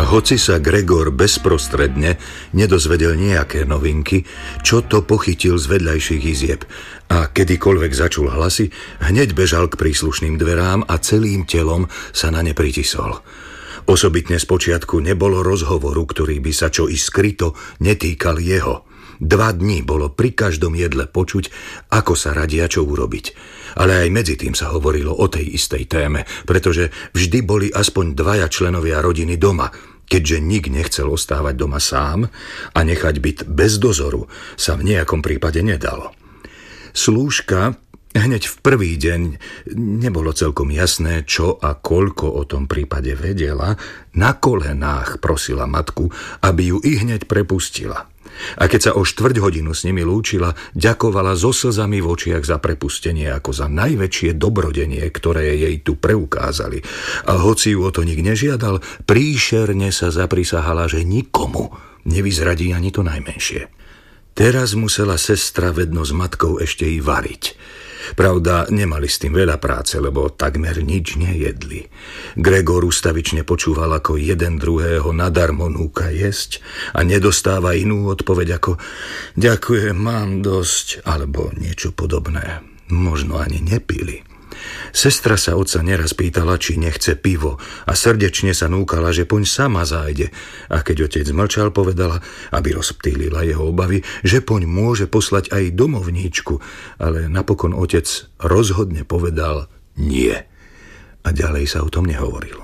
Hoci sa Gregor bezprostredne nedozvedel nejaké novinky, čo to pochytil z vedľajších izieb a kedykoľvek začul hlasy, hneď bežal k príslušným dverám a celým telom sa na ne pritisol. Osobitne spočiatku nebolo rozhovoru, ktorý by sa čo i skryto netýkal jeho. 2 dni bolo pri každom jedle počuť, ako sa radia čo urobiť. Ale aj medzi tým sa hovorilo o tej istej téme, pretože vždy boli aspoň 2 členovia rodiny doma. Keďže nik nechcel ostávať doma sám a nechať byt bez dozoru, sa v nejakom prípade nedalo. Slúžka hneď v prvý deň, nebolo celkom jasné, čo a koľko o tom prípade vedela, na kolenách prosila matku, aby ju ihneď prepustila. A keď sa o 4 hodinu s nimi lúčila, ďakovala so slzami v očiach za prepustenie ako za najväčšie dobrodenie, ktoré jej tu preukázali. A hoci ju o to nik nežiadal, príšerne sa zaprisahala, že nikomu nevyzradí ani to najmenšie. Teraz musela sestra vedno s matkou ešte i variť. Pravda, nemali s tým veľa práce, lebo takmer nič nejedli. Gregor ustavične počúval, ako jeden druhého nadarmo núka jesť a nedostáva inú odpoveď ako ďakujem, mám dosť, alebo niečo podobné. Možno ani nepili. Sestra sa otca neraz pýtala, či nechce pivo a srdečne sa núkala, že poň sama zájde. A keď otec mlčal, povedala, aby rozptýlila jeho obavy, že poň môže poslať aj domovníčku, ale napokon otec rozhodne povedal nie. A ďalej sa o tom nehovorilo.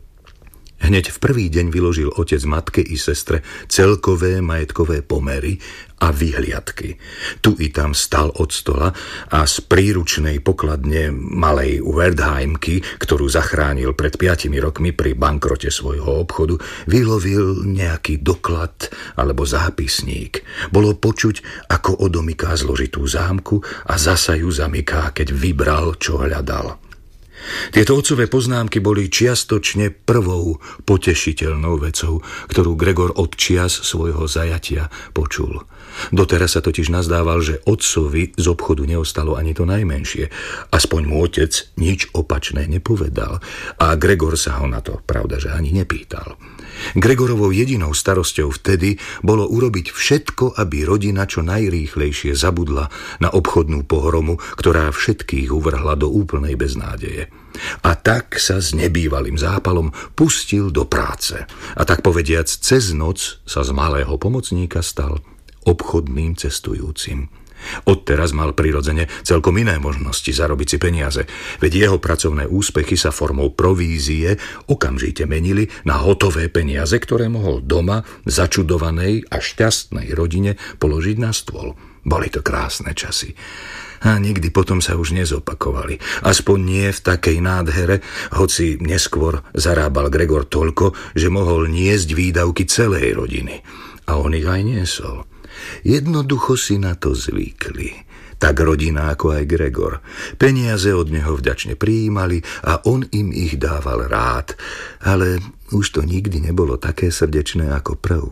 Hneď v prvý deň vyložil otec matke i sestre celkové majetkové pomery a vyhliadky. Tu i tam stal od stola a z príručnej pokladne malej Wertheimky, ktorú zachránil pred 5 rokmi pri bankrote svojho obchodu, vylovil nejaký doklad alebo zápisník. Bolo počuť, ako odomyká zložitú zámku a zasa ju zamyká, keď vybral, čo hľadal. Tieto otcové poznámky boli čiastočne prvou potešiteľnou vecou, ktorú Gregor od čias svojho zajatia počul. Doteraz sa totiž nazdával, že otcovi z obchodu neostalo ani to najmenšie. Aspoň mu otec nič opačné nepovedal a Gregor sa ho na to, pravda, že ani nepýtal. Gregorovou jedinou starosťou vtedy bolo urobiť všetko, aby rodina čo najrýchlejšie zabudla na obchodnú pohromu, ktorá všetkých uvrhla do úplnej beznádeje. A tak sa s nebývalým zápalom pustil do práce. A tak povediac, cez noc sa z malého pomocníka stal obchodným cestujúcim. Odteraz mal prirodzene celkom iné možnosti zarobiť si peniaze, veď jeho pracovné úspechy sa formou provízie okamžite menili na hotové peniaze, ktoré mohol doma začudovanej a šťastnej rodine položiť na stôl. Boli to krásne časy. A nikdy potom sa už nezopakovali. Aspoň nie v takej nádhere, hoci neskôr zarábal Gregor toľko, že mohol niesť výdavky celej rodiny. A on ich aj niesol. Jednoducho si na to zvykli. Tak rodina ako aj Gregor. Peniaze od neho vďačne prijímali a on im ich dával rád. Ale už to nikdy nebolo také srdečné ako prv.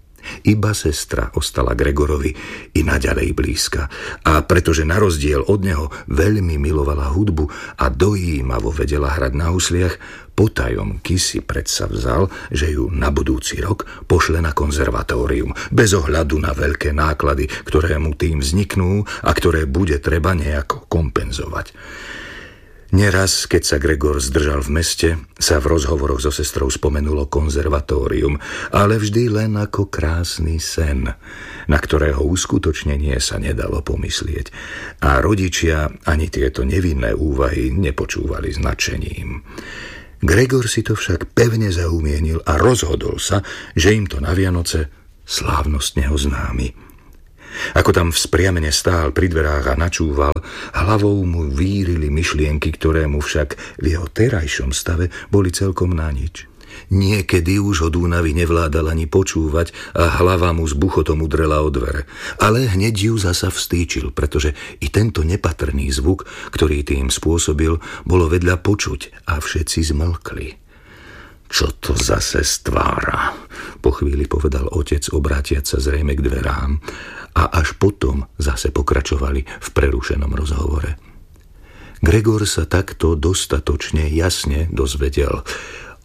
Iba sestra ostala Gregorovi i naďalej blízka. A pretože na rozdiel od neho veľmi milovala hudbu a dojímavo vedela hrať na husliach, potajomky si predsa vzal, že ju na budúci rok pošle na konzervatórium, bez ohľadu na veľké náklady, ktoré mu tým vzniknú a ktoré bude treba nejako kompenzovať. Neraz, keď sa Gregor zdržal v meste, sa v rozhovoroch so sestrou spomenulo konzervatórium, ale vždy len ako krásny sen, na ktorého uskutočnenie sa nedalo pomyslieť. A rodičia ani tieto nevinné úvahy nepočúvali s nadšením. Gregor si to však pevne zaumienil a rozhodol sa, že im to na Vianoce slávnostne oznámi. Ako tam vzpriamene stál pri dverách a načúval, hlavou mu vírili myšlienky, ktoré mu však v jeho terajšom stave boli celkom na nič. Niekedy už od únavy nevládal ani počúvať a hlava mu s buchotom udrela o dvere. Ale hneď ju zasa vstýčil, pretože i tento nepatrný zvuk, ktorý tým spôsobil, bolo vedľa počuť a všetci zmlkli. Čo to zase stvára? Po chvíli povedal otec, obrátiac sa zrejme k dverám, a až potom zase pokračovali v prerušenom rozhovore. Gregor sa takto dostatočne jasne dozvedel.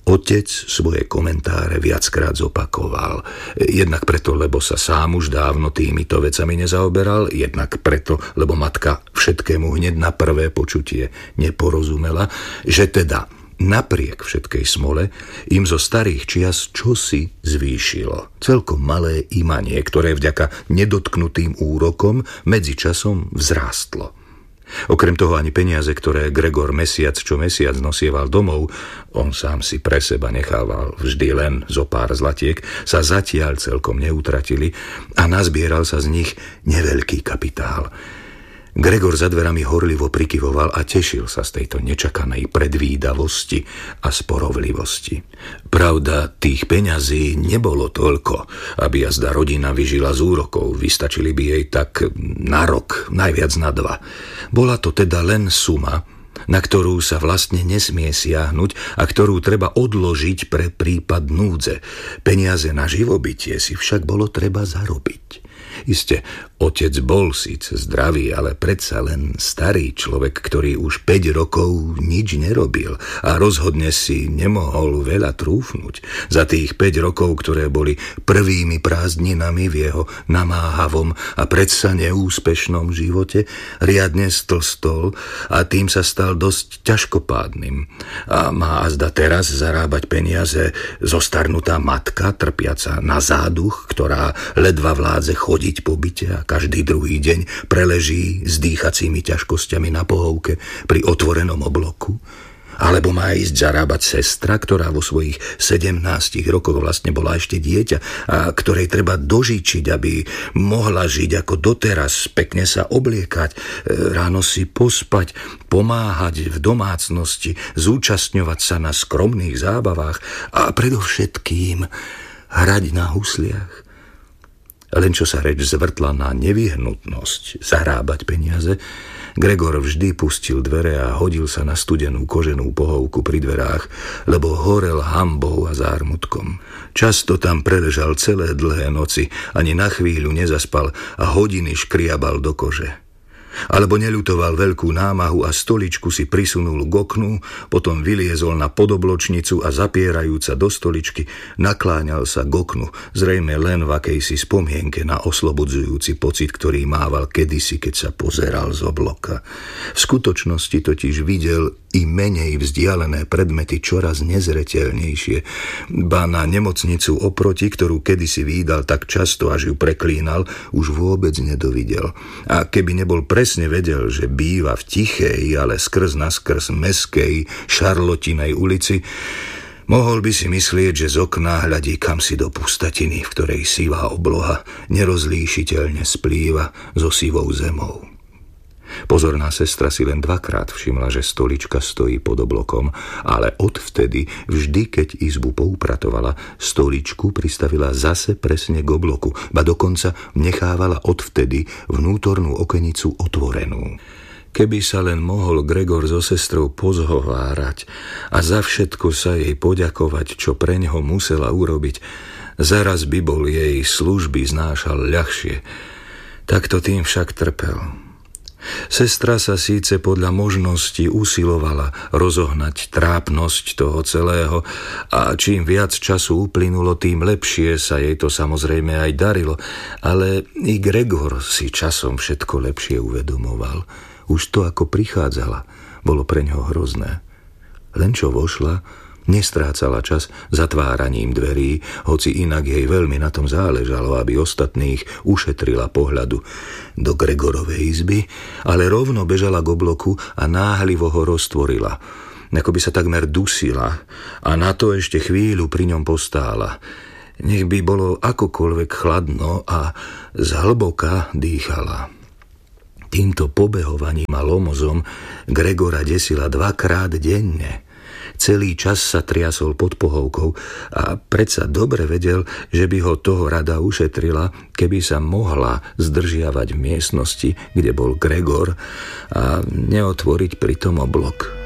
Otec svoje komentáre viackrát zopakoval. Jednak preto, lebo sa sám už dávno týmito vecami nezaoberal, jednak preto, lebo matka všetkému hneď na prvé počutie neporozumela, že teda napriek všetkej smole im zo starých čias čosi zvýšilo. Celkom malé imanie, ktoré vďaka nedotknutým úrokom medzičasom vzrástlo. Okrem toho ani peniaze, ktoré Gregor mesiac čo mesiac nosieval domov, on sám si pre seba nechával vždy len zo pár zlatiek, sa zatiaľ celkom neutratili a nazbieral sa z nich neveľký kapitál. Gregor za dverami horlivo prikyvoval a tešil sa z tejto nečakanej predvídavosti a sporovlivosti. Pravda, tých peňazí nebolo toľko, aby jazda rodina vyžila z úrokov. Vystačili by jej tak na rok, najviac na 2. Bola to teda len suma, na ktorú sa vlastne nesmie siahnuť a ktorú treba odložiť pre prípad núdze. Peniaze na živobytie si však bolo treba zarobiť. Isté, otec bol síce zdravý, ale predsa len starý človek, ktorý už 5 rokov nič nerobil a rozhodne si nemohol veľa trúfnuť. Za tých 5 rokov, ktoré boli prvými prázdninami v jeho namáhavom a predsa neúspešnom živote, riadne stlstol a tým sa stal dosť ťažkopádnym. A má azda teraz zarábať peniaze zostarnutá matka, trpiaca na záduch, ktorá ledva vládze chodiť po byte a každý druhý deň preleží s dýchacími ťažkosťami na pohovke pri otvorenom obloku? Alebo má ísť zarábať sestra, ktorá vo svojich 17 rokoch vlastne bola ešte dieťa a ktorej treba dožičiť, aby mohla žiť ako doteraz, pekne sa obliekať, ráno si pospať, pomáhať v domácnosti, zúčastňovať sa na skromných zábavách a predovšetkým hrať na husliach. Len čo sa reč zvrtla na nevyhnutnosť zarábať peniaze, Gregor vždy pustil dvere a hodil sa na studenú koženú pohovku pri dverách, lebo horel hanbou a zármutkom. Často tam preležal celé dlhé noci, ani na chvíľu nezaspal a hodiny škriabal do kože. Alebo neľutoval veľkú námahu a stoličku si prisunul k oknu, potom vyliezol na podobločnicu a zapierajúca do stoličky nakláňal sa k oknu, zrejme len v akejsi spomienke na oslobodzujúci pocit, ktorý mával kedysi, keď sa pozeral z obloka. V skutočnosti totiž videl i menej vzdialené predmety čoraz nezreteľnejšie, ba na nemocnicu oproti, ktorú kedysi vídal tak často, až ju preklínal, už vôbec nedovidel. A keby nebol presne vedel, že býva v tichej, ale skrz naskrz meskej Šarlotinej ulici, mohol by si myslieť, že z okna hľadí kamsi do pustatiny, v ktorej sivá obloha nerozlíšiteľne splýva so sivou zemou. Pozorná sestra si len 2-krát všimla, že stolička stojí pod oblokom, ale odvtedy, vždy keď izbu poupratovala, stoličku pristavila zase presne k obloku, ba dokonca nechávala odvtedy vnútornú okenicu otvorenú. Keby sa len mohol Gregor so sestrou pozhovárať a za všetko sa jej poďakovať, čo preňho musela urobiť, zaraz by bol jej služby znášal ľahšie. Takto tým však trpel. Sestra sa síce podľa možností usilovala rozohnať trápnosť toho celého a čím viac času uplynulo, tým lepšie sa jej to samozrejme aj darilo, ale i Gregor si časom všetko lepšie uvedomoval. Už to, ako prichádzala, bolo preňho hrozné. Len čo vošla, nestrácala čas zatváraním dverí, hoci inak jej veľmi na tom záležalo, aby ostatných ušetrila pohľadu do Gregorovej izby, ale rovno bežala k obloku a náhlivo ho roztvorila, ako by sa takmer dusila, a na to ešte chvíľu pri ňom postála. Nech by bolo akokoľvek chladno a zhlboka dýchala. Týmto pobehovaním a lomozom Gregora desila 2-krát denne. Celý čas sa triasol pod pohovkou a predsa dobre vedel, že by ho toho rada ušetrila, keby sa mohla zdržiavať v miestnosti, kde bol Gregor, a neotvoriť pritom oblok.